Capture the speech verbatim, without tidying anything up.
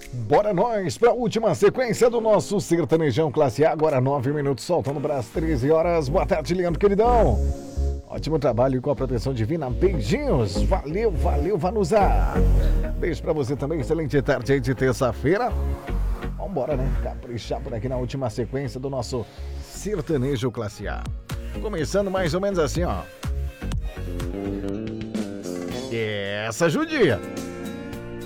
Bora nós para a última sequência do nosso sertanejão classe A, agora nove minutos, soltando para as treze horas. Boa tarde, Leandro queridão. Ótimo trabalho com a proteção divina. Beijinhos. Valeu, valeu, Vanusa. Beijo para você também. Excelente tarde aí de terça-feira. Vambora, né? Caprichar por aqui na última sequência do nosso sertanejo classe A. Começando mais ou menos assim, ó. Essa judia.